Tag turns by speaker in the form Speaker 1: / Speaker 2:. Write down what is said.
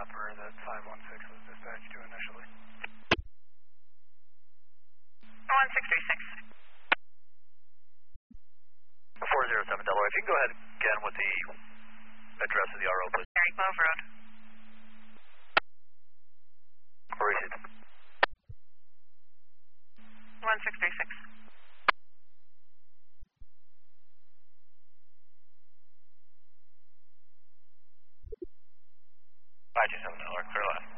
Speaker 1: number that 516 was dispatched to initially.
Speaker 2: 1636.
Speaker 3: 407 Delaware. If you can go ahead again with the address of the RO, please.
Speaker 2: Mary Clove Road.
Speaker 3: Received.
Speaker 2: 1636.
Speaker 3: 527 Delaware, clear left.